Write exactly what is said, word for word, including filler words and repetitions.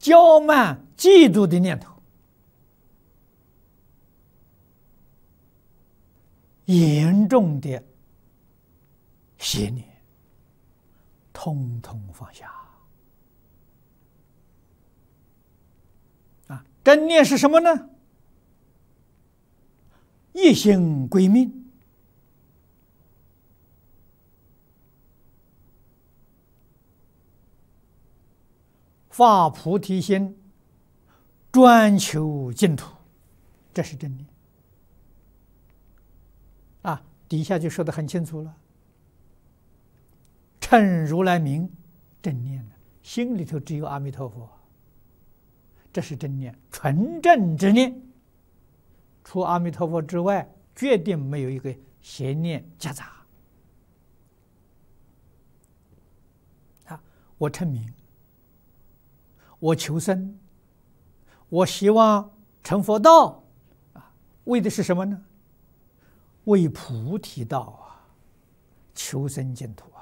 骄慢、嫉妒的念头，严重的邪念，通通放下。啊，真念是什么呢？一心归命，发菩提心，专求净土，这是真念。啊，底下就说得很清楚了。称如来名，正念的，心里头只有阿弥陀佛，这是真念，纯正之念。除阿弥陀佛之外，决定没有一个邪念夹杂。啊，我称名，我求生，我希望成佛道，啊，为的是什么呢？为菩提道啊，求生净土。